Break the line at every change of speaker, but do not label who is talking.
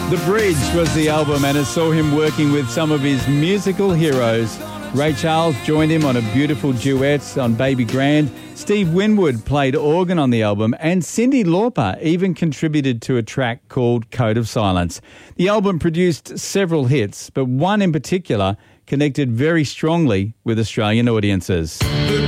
The Bridge was the album, and it saw him working with some of his musical heroes. Ray Charles joined him on a beautiful duet on Baby Grand. Steve Winwood played organ on the album, and Cyndi Lauper even contributed to a track called Code of Silence. The album produced several hits, but one in particular connected very strongly with Australian audiences.